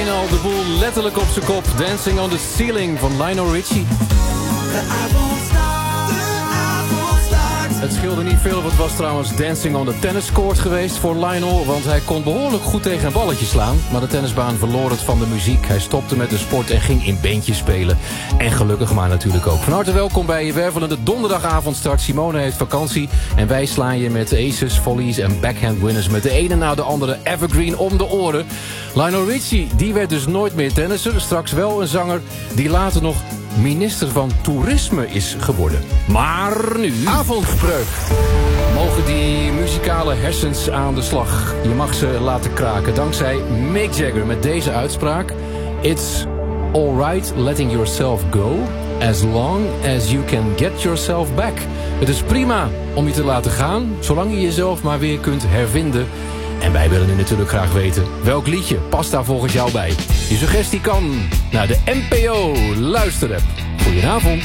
meteen al de boel letterlijk op zijn kop. Dancing on the Ceiling van Lionel Richie. Het scheelde niet veel, wat was trouwens Dancing on the Tennis Court geweest voor Lionel, want hij kon behoorlijk goed tegen een balletje slaan. Maar de tennisbaan verloor het van de muziek. Hij stopte met de sport en ging in beentjes spelen. En gelukkig maar natuurlijk ook. Van harte welkom bij je wervelende donderdagavondstart. Simone heeft vakantie en wij slaan je met aces, volleys en backhand winners met de ene na de andere evergreen om de oren. Lionel Richie, die werd dus nooit meer tennisser. Straks wel een zanger die later nog minister van Toerisme is geworden. Maar nu... Avondbreuk. Mogen die muzikale hersens aan de slag. Je mag ze laten kraken dankzij Mick Jagger met deze uitspraak. It's alright letting yourself go as long as you can get yourself back. Het is prima om je te laten gaan, zolang je jezelf maar weer kunt hervinden. En wij willen nu natuurlijk graag weten, welk liedje past daar volgens jou bij? Je suggestie kan naar de NPO Luisterapp. Goedenavond.